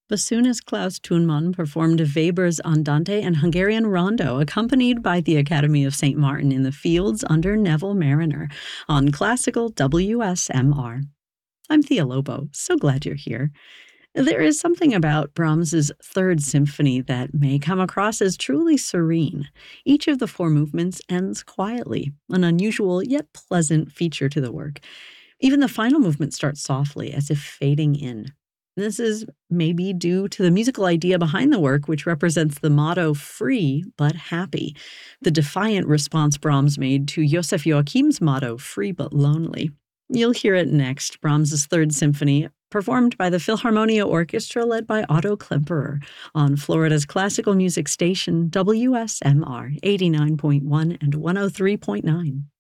Bassoonist Klaus Thunmann performed Weber's Andante and Hungarian Rondo, accompanied by the Academy of St. Martin in the Fields under Neville Mariner, on classical WSMR. I'm Thea Lobo. So glad you're here. There is something about Brahms's Third Symphony that may come across as truly serene. Each of the four movements ends quietly, an unusual yet pleasant feature to the work. Even the final movement starts softly, as if fading in. This is maybe due to the musical idea behind the work, which represents the motto free but happy, the defiant response Brahms made to Joseph Joachim's motto free but lonely. You'll hear it next, Brahms's Third Symphony, performed by the Philharmonia Orchestra led by Otto Klemperer on Florida's classical music station WSMR 89.1 and 103.9.